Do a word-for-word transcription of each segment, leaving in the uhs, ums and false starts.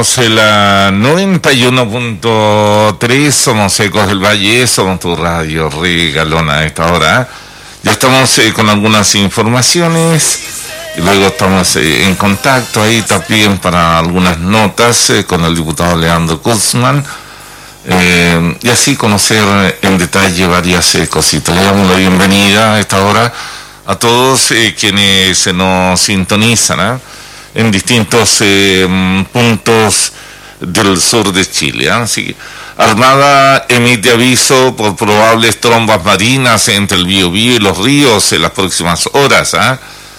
somos la noventa y uno punto tres, somos Ecos del Valle, somos tu radio regalona a esta hora. Ya estamos eh, con algunas informaciones y luego estamos eh, en contacto ahí también para algunas notas eh, con el diputado Leandro Guzmán eh, y así conocer en detalle varias eh, cositas. Le damos la bienvenida a esta hora a todos eh, quienes se nos sintonizan ¿eh? en distintos eh, puntos del sur de Chile. ¿eh? Así que Armada emite aviso por probables trombas marinas entre el Biobío y los ríos en las próximas horas. ¿eh?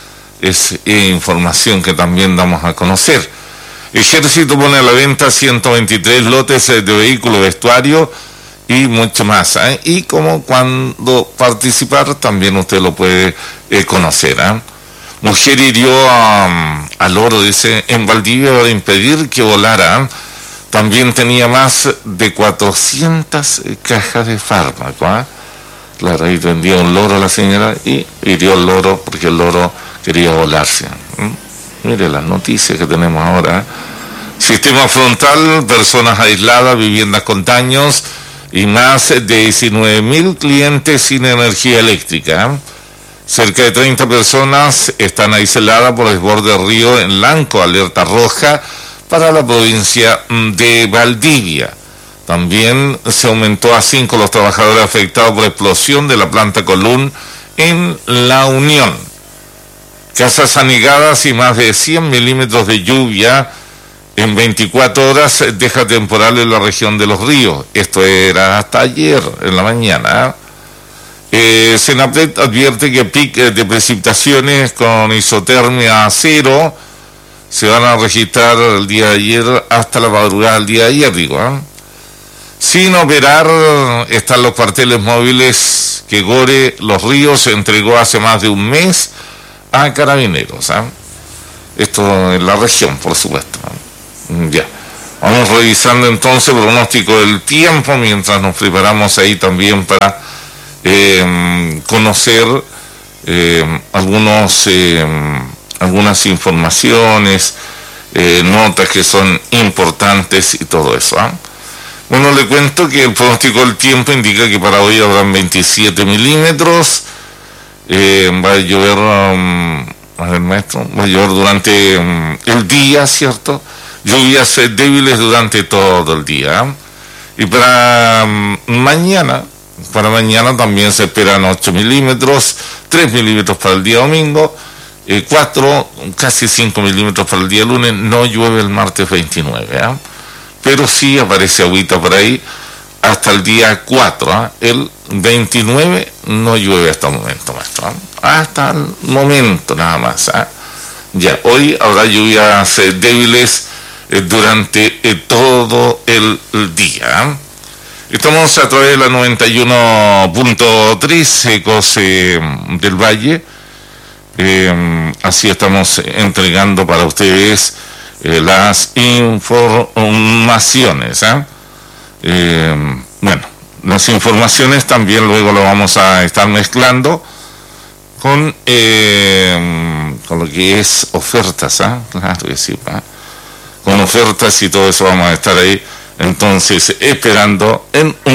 Es eh, información que también damos a conocer. Ejército pone a la venta ciento veintitrés lotes de vehículos vestuario y mucho más. ¿eh? Y como cuando participar también usted lo puede eh, conocer. ¿eh? Mujer hirió a, a loro, dice, en Valdivia para impedir que volara. También tenía más de cuatrocientas cajas de fármaco. ¿eh? Claro, ahí vendía un loro a la señora y hirió al loro porque el loro quería volarse. ¿eh? Mire las noticias que tenemos ahora. ¿eh? Sistema frontal, personas aisladas, viviendas con daños y más de diecinueve mil clientes sin energía eléctrica. ¿eh? Cerca de treinta personas están aisladas por el desborde del río en Lanco, alerta roja para la provincia de Valdivia. También se aumentó a cinco los trabajadores afectados por explosión de la planta Colún en La Unión. Casas anegadas y más de cien milímetros de lluvia en veinticuatro horas deja temporal en la región de los ríos. Esto era hasta ayer en la mañana. Eh, Senapred advierte que piques de precipitaciones con isotermia cero se van a registrar el día de ayer hasta la madrugada del día de ayer, digo. ¿eh? Sin operar están los cuarteles móviles que Gore Los Ríos entregó hace más de un mes a Carabineros. ¿eh? Esto en la región, por supuesto. ¿eh? Ya. Vamos revisando entonces el pronóstico del tiempo mientras nos preparamos ahí también para Eh, conocer eh, algunos eh, algunas informaciones, eh, notas que son importantes y todo eso. ¿eh? Bueno, le cuento que el pronóstico del tiempo indica que para hoy habrán veintisiete milímetros, eh, va a llover, um, a ver, maestro, va a llover durante um, el día, ¿cierto? Lluvias eh, débiles durante todo el día. ¿eh? Y para um, mañana, Para mañana también se esperan ocho milímetros, tres milímetros para el día domingo, eh, cuatro, casi cinco milímetros para el día lunes. No llueve el martes veintinueve, ¿eh? pero sí aparece agüita por ahí hasta el día cuatro. ¿eh? El veintinueve no llueve hasta el momento, maestro. ¿eh? Hasta el momento nada más. ¿eh? Ya, hoy habrá lluvias eh, débiles eh, durante eh, todo el, el día. ¿eh? Estamos a través de la noventa y uno punto tres, Ecos eh, del Valle. Eh, así estamos entregando para ustedes eh, las informaciones. ¿eh? Eh, bueno, las informaciones también luego lo vamos a estar mezclando con, eh, con lo que es ofertas. ¿eh? Claro que sí, ¿eh? Con ofertas y todo eso vamos a estar ahí. Entonces, esperando en un